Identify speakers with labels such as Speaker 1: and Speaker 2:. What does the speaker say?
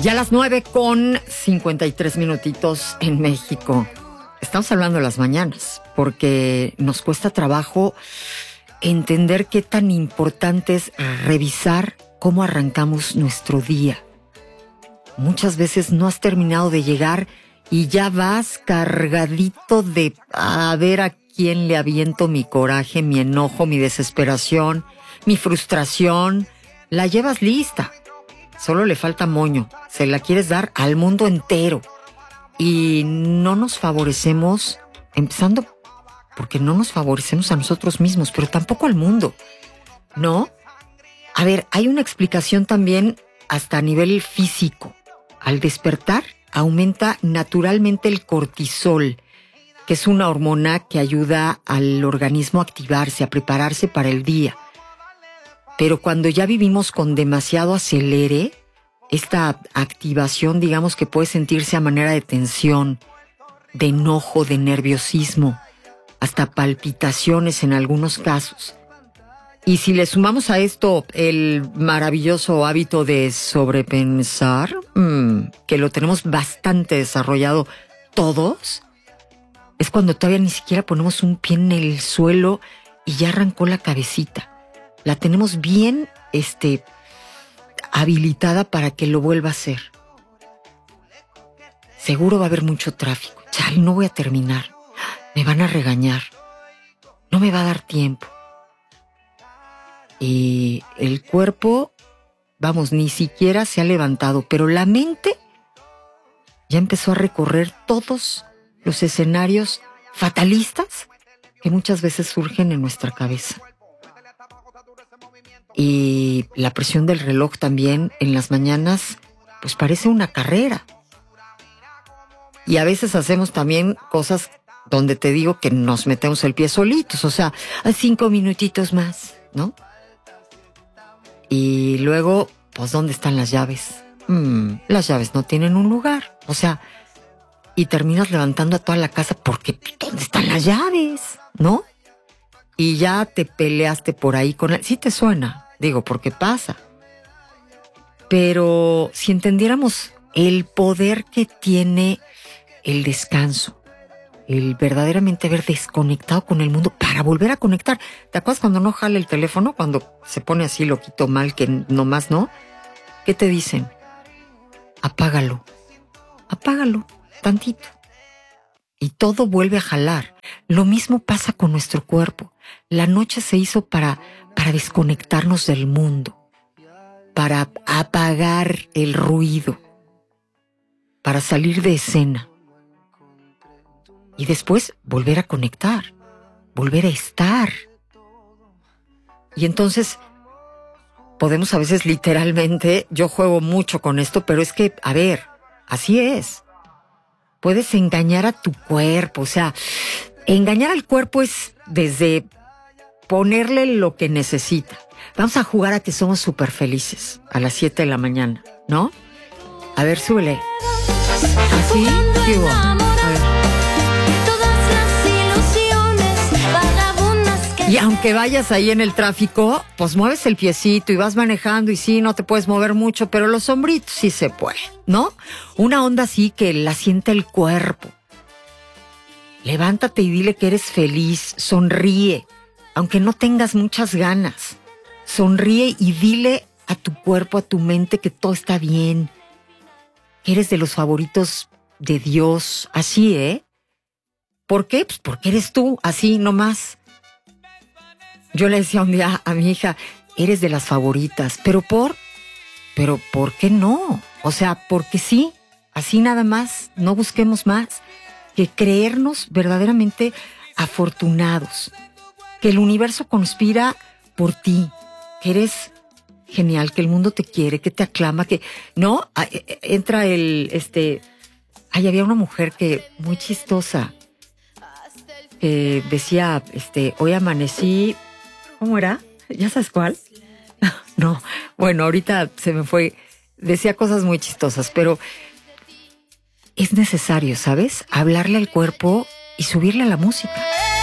Speaker 1: Ya a las 9:53 minutitos en México. Estamos hablando de las mañanas, porque nos cuesta trabajo entender qué tan importante es revisar cómo arrancamos nuestro día. Muchas veces no has terminado de llegar y ya vas cargadito de a ver a quién le aviento mi coraje, mi enojo, mi desesperación, mi frustración. La llevas lista. Solo le falta moño. Se la quieres dar al mundo entero. Y no nos favorecemos, empezando porque no nos favorecemos a nosotros mismos, pero tampoco al mundo, ¿no? A ver, hay una explicación también hasta a nivel físico. Al despertar, aumenta naturalmente el cortisol, que es una hormona que ayuda al organismo a activarse, a prepararse para el día. Pero cuando ya vivimos con demasiado acelere, esta activación, digamos que puede sentirse a manera de tensión, de enojo, de nerviosismo, hasta palpitaciones en algunos casos. Y si le sumamos a esto el maravilloso hábito de sobrepensar, que lo tenemos bastante desarrollado todos, es cuando todavía ni siquiera ponemos un pie en el suelo y ya arrancó la cabecita. La tenemos bien, habilitada para que lo vuelva a hacer. Seguro va a haber mucho tráfico. Chale, no voy a terminar. Me van a regañar. No me va a dar tiempo. Y el cuerpo, vamos, ni siquiera se ha levantado, pero la mente ya empezó a recorrer todos los escenarios fatalistas que muchas veces surgen en nuestra cabeza. Y la presión del reloj también en las mañanas, pues parece una carrera. Y a veces hacemos también cosas donde te digo que nos metemos el pie solitos, o sea, a 5 minutitos más, ¿no? Y luego, pues, ¿dónde están las llaves? Las llaves no tienen un lugar, o sea, y terminas levantando a toda la casa porque ¿dónde están las llaves? ¿No? Y ya te peleaste por ahí con él. Sí te suena. Digo, porque pasa. Pero si entendiéramos el poder que tiene el descanso, el verdaderamente haber desconectado con el mundo para volver a conectar. ¿Te acuerdas cuando no jala el teléfono? Cuando se pone así loquito mal, que nomás no. ¿Qué te dicen? Apágalo tantito. Y todo vuelve a jalar. Lo mismo pasa con nuestro cuerpo. La noche se hizo para desconectarnos del mundo, para apagar el ruido, para salir de escena. Y después volver a conectar, volver a estar. Y entonces podemos a veces literalmente, yo juego mucho con esto, pero es que, a ver, así es. Puedes engañar a tu cuerpo, o sea, engañar al cuerpo es desde ponerle lo que necesita. Vamos a jugar a que somos súper felices a las 7 de la mañana, ¿no? A ver, súbele. ¿Así? ¿Qué hubo? A ver. Y aunque vayas ahí en el tráfico, pues mueves el piecito y vas manejando y sí, no te puedes mover mucho, pero los hombritos sí se puede, ¿no? Una onda así que la siente el cuerpo. Levántate y dile que eres feliz, sonríe. Aunque no tengas muchas ganas, sonríe y dile a tu cuerpo, a tu mente que todo está bien, que eres de los favoritos de Dios, así, ¿eh? ¿Por qué? Pues porque eres tú, así nomás. Yo le decía un día a mi hija, eres de las favoritas, pero ¿por qué no? O sea, porque sí, así nada más, no busquemos más que creernos verdaderamente afortunados. Que el universo conspira por ti, que eres genial, que el mundo te quiere, que te aclama, que no, entra había una mujer que muy chistosa, que decía, hoy amanecí, ¿cómo era? ¿Ya sabes cuál? No, bueno, ahorita se me fue, decía cosas muy chistosas, pero es necesario, ¿sabes? Hablarle al cuerpo y subirle a la música.